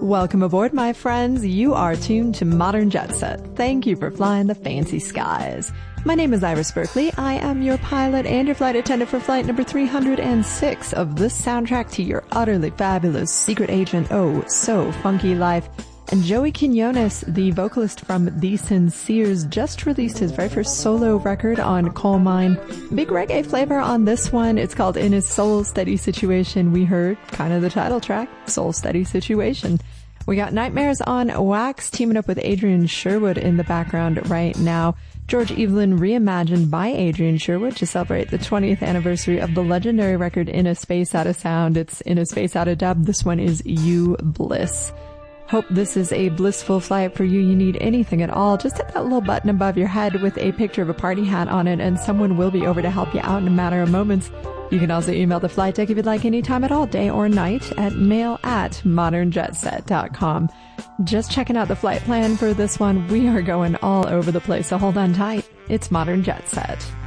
Welcome aboard, my friends. You are tuned to Modern Jet Set. Thank you for flying the fancy skies. My name is Iris Berkeley. I am your pilot and your flight attendant for flight number 306 of the soundtrack to your utterly fabulous secret agent, oh, so funky life. And Joey Quinones, the vocalist from The Sinceres, just released his very first solo record on Coal Mine. Big reggae flavor on this one. It's called In a Soul Steady Situation. We heard kind of the title track, Soul Steady Situation. We got Nightmares on Wax teaming up with Adrian Sherwood in the background right now. George Evelyn reimagined by Adrian Sherwood to celebrate the 20th anniversary of the legendary record In a Space Out of Sound. It's In a Space Out of Dub. This one is You Bliss. Hope this is a blissful flight for you. You need anything at all, just hit that little button above your head with a picture of a party hat on it, and someone will be over to help you out in a matter of moments. You can also email the flight deck if you'd like, any time at all, day or night, at mail@modernjetset.com. Just checking out the flight plan for this one. We are going all over the place, so hold on tight. It's Modern Jet Set.